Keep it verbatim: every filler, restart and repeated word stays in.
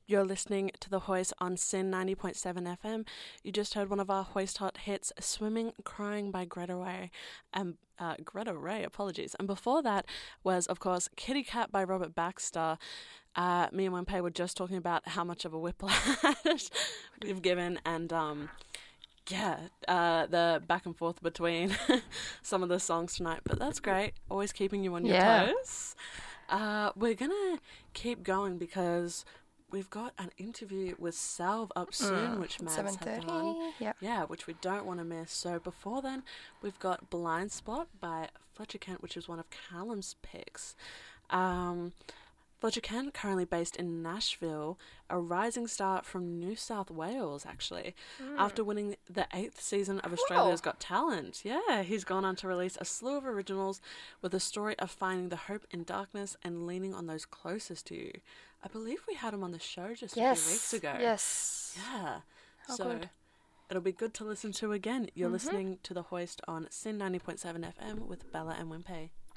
You're listening to The Hoist on Sin ninety point seven F M. You just heard one of our Hoist Hot hits, Swimming Crying by Greta Ray. And uh, Greta Ray, apologies. And before that was, of course, Kitty Cat by Robert Baxter. Uh, me and Wenpei were just talking about how much of a whiplash we've given, and um, yeah, uh, the back and forth between some of the songs tonight. But that's great. Always keeping you on your Yeah. toes. Uh, we're going to keep going because we've got an interview with Salve up soon, Mm, which Mads seven have thirty. done. Yeah. Yeah, which we don't want to miss. So before then, we've got Blind Spot by Fletcher Kent, which is one of Callum's picks. Um, Fletcher Kent, currently based in Nashville, a rising star from New South Wales, actually. Mm. After winning the eighth season of Australia's Got Talent. Yeah, he's gone on to release a slew of originals with a story of finding the hope in darkness and leaning on those closest to you. I believe we had him on the show just Yes. a few weeks ago. Yes. Yeah. How so good. it'll be good to listen to again. You're Mhm. listening to The Hoist on Sin ninety point seven F M with Bella and Wenpei.